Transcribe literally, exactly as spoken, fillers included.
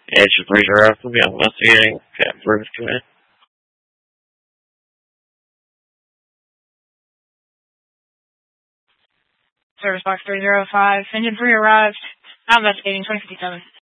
Agent three zero will be investigating Cat Bruce today. Service box three zero five. Engine three arrived. Now investigating twenty fifty-seven.